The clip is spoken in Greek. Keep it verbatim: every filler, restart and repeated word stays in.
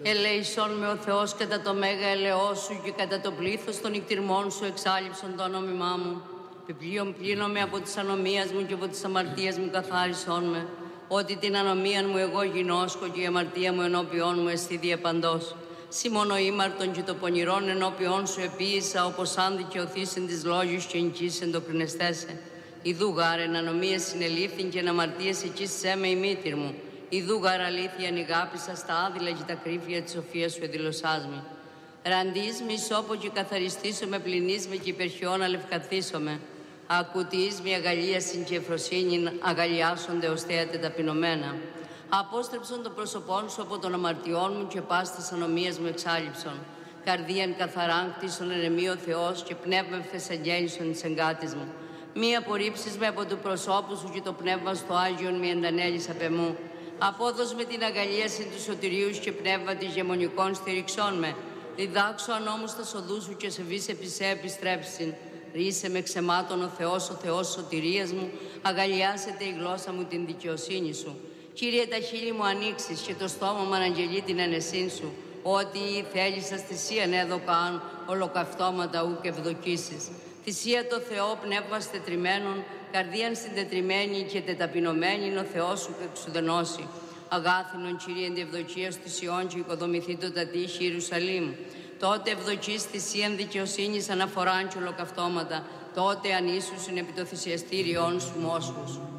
Ελέησον με ο Θεός κατά το μέγα ελαιό σου και κατά το πλήθος των νικτυρμών σου εξάλληψον το ανόμημά μου. Επιπλέον πλύνομαι από της ανομίας μου και από της αμαρτίας μου καθάρισόν με. Ότι την ανομία μου εγώ γινώσκω και η αμαρτία μου ενώπιόν μου εστί διεπαντός. Σι μόνο ήμαρτον και το πονηρόν ενώπιόν σου επίησα, όπως αν δικαιωθήσεν τις λόγιους και εγκύσεν το κρινεστέσε. Ιδού γάρ εν ανομίες συνελήφθην και εν αμαρτίες εκείσσέ με η μήτηρ μου. Ιδού γάρ αλήθεια ανηγάπησα στα άδειλα και τα κρύφια της σοφίας σου εδηλωσάς μη. Ραντείς μη σώπο και καθαριστήσω με πληνείς με και υπερχιών αλευκαθήσω με. Ακουτείς μη αγαλίασιν και ευφροσύνην αγαλιάσονται ως θέατε ταπεινωμένα. Απόστρεψον το πρόσωπόν σου από των αμαρτιών μου και πας της ανομίας μου εξάλληψον. Καρδίαν καθαράν κτίσον ερεμεί ο Θεός και πνεύμα ευθεσαγγέλισον της εγκάτης μου. Μη απορρίψεις με από του προσώπου σου και το πνεύμα στο Άγιον μη εντανέλεις απ' εμού. Απόδος με την αγαλίαση του σωτηρίους και πνεύμα της γεμονικών στηριξών με. Διδάξω ανώμους τα σοδού σου και σε βείς επί σε επιστρέψην. Ρίσε με ξεμάτων ο Θεός, ο Θεός σωτηρίας μου, αγαλιάσετε η γλώσσα μου την δικαιοσύνη σου. Κύριε, τα χείλη μου ανοίξεις και το στόμα μου αναγγελεί την ανεσήν σου. Ότι θέλησας θυσίαν έδωκαν ολοκαυτώματα ου και ευδοκίσεις. Θυσία το Θεό πνεύμα στετριμένων, καρδίαν συντετριμένη και τεταπεινωμένη είναι ο Θεός σου και εξουδενώσει. Αγάθινον Κύριε εν ευδοκίας θυσιών και οικοδομηθεί το τατήχη Ιερουσαλήμ. Τότε ευδοκείς θυσίαν δικαιοσύνης αναφοράν και ολοκαυτώματα. Τότε ανήσουσιν επί το θυσιαστήριόν σου μόσχους.